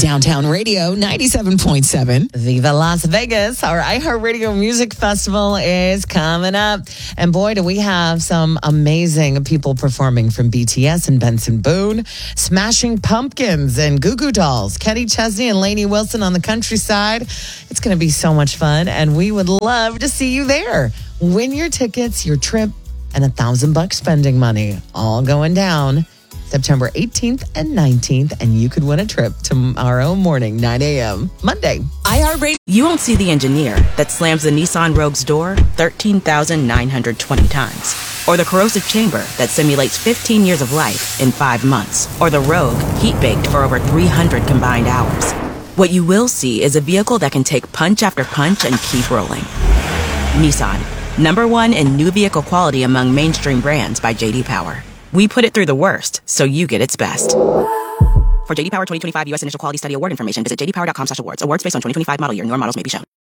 Downtown Radio 97.7. Viva Las Vegas. Our iHeartRadio Music Festival is coming up. And boy, do we have some amazing people performing from BTS and Benson Boone, Smashing Pumpkins and Goo Goo Dolls, Kenny Chesney and Lainey Wilson on the countryside. It's going to be so much fun, and we would love to see you there. Win your tickets, your trip, and $1,000 spending money. All going down September 18th and 19th, and you could win a trip tomorrow morning, 9 a.m., Monday. iHeartRadio. You won't see the engineer that slams the Nissan Rogue's door 13,920 times. Or the corrosive chamber that simulates 15 years of life in 5 months. Or the Rogue heat-baked for over 300 combined hours. What you will see is a vehicle that can take punch after punch and keep rolling. Nissan, #1 in new vehicle quality among mainstream brands by J.D. Power. We put it through the worst, so you get its best. For J.D. Power 2025 U.S. Initial Quality Study Award information, visit jdpower.com/awards. Awards based on 2025 model year. Newer models may be shown.